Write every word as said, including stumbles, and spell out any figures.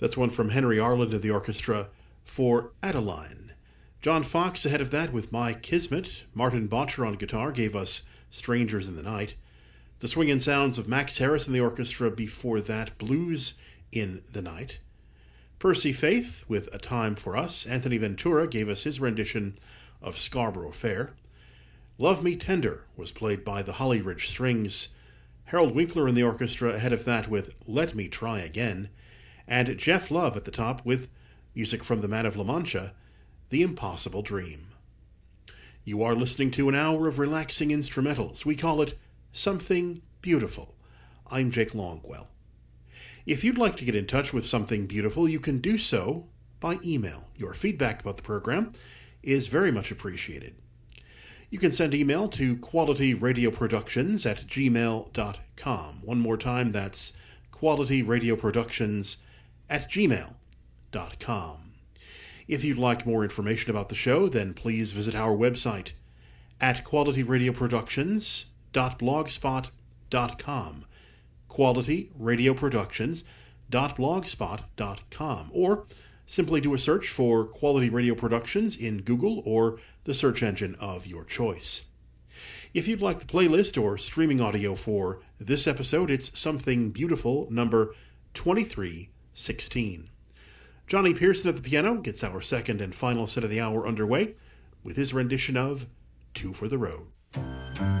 That's one from Henry Arland and the orchestra for Adeline. John Fox ahead of that with My Kismet. Martin Botcher on guitar gave us Strangers in the Night. The swinging sounds of Max Harris and the orchestra before that, Blues in the Night. Percy Faith with A Time for Us. Anthony Ventura gave us his rendition of Scarborough Fair. Love Me Tender was played by the Holly Ridge Strings. Harold Winkler and the orchestra ahead of that with Let Me Try Again. And Jeff Love at the top with music from the Man of La Mancha, The Impossible Dream. You are listening to an hour of relaxing instrumentals. We call it Something Beautiful. I'm Jake Longwell. If you'd like to get in touch with Something Beautiful, you can do so by email. Your feedback about the program is very much appreciated. You can send email to qualityradioproductions at gmail dot com. One more time, that's qualityradioproductions at gmail dot com. If you'd like more information about the show, then please visit our website at qualityradioproductions dot blogspot dot com. qualityradioproductions dot blogspot dot com. Or simply do a search for Quality Radio Productions in Google or the search engine of your choice. If you'd like the playlist or streaming audio for this episode, it's Something Beautiful, number twenty-three sixteen. Johnny Pearson at the piano gets our second and final set of the hour underway with his rendition of Two for the Road.